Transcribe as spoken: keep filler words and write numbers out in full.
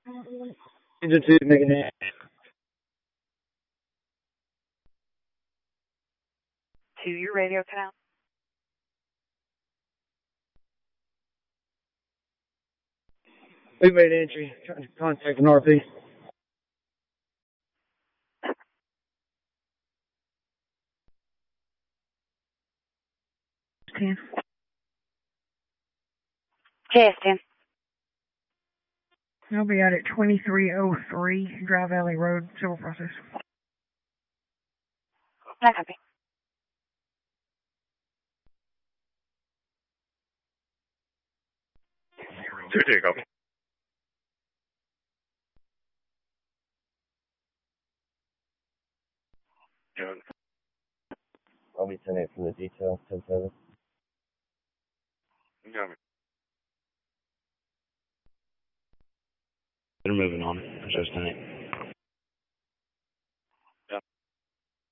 Engine two, making it. To your radio canal. We made entry. Trying to contact the Northeast. ten. J S ten. I'll be out at twenty-three oh three Dry Valley Road, civil process. I copy. Two, two, copy. Good. I'll be sending it for the details, ten seven. Copy. They're moving on. Just in it.